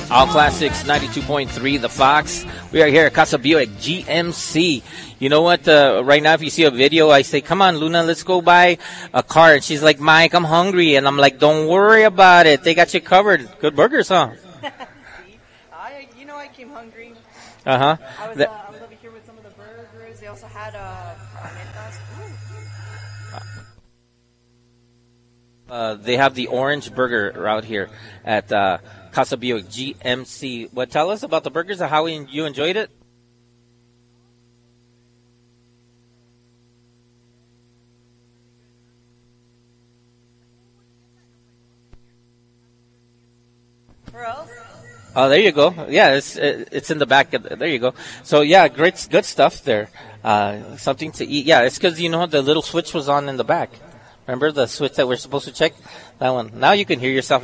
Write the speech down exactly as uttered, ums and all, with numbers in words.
All Classics ninety-two point three, The Fox. We are here at Casa Buick G M C. You know what? Uh, right now, if you see a video, I say, come on, Luna, let's go buy a car. And she's like, Mike, I'm hungry. And I'm like, don't worry about it. They got you covered. Good burgers, huh? I, you know, I came hungry. Uh-huh. I was, The- uh, I was over here with some of the burgers. They also had uh, carnitas. Ooh. Uh, they have the orange burger out here at uh, Casa Buick G M C. What? Tell us about the burgers and how we, you enjoyed it. Where else? Oh, there you go. Yeah, it's it's in the back. There you go. So yeah, great, good stuff there. Uh, something to eat. Yeah, it's because you know the little switch was on in the back. Remember the switch that we're supposed to check? That one. Now you can hear yourself.